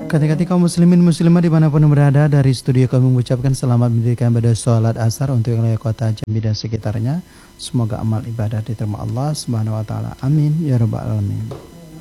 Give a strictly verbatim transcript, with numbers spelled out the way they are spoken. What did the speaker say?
Ketika kaum muslimin muslimah dimanapun berada, dari studio kami mengucapkan selamat mendirikan pada sholat asar untuk wilayah kota Jambi dan sekitarnya. Semoga amal ibadah diterima Allah Subhanahu wa taala. Amin ya rabbal alamin.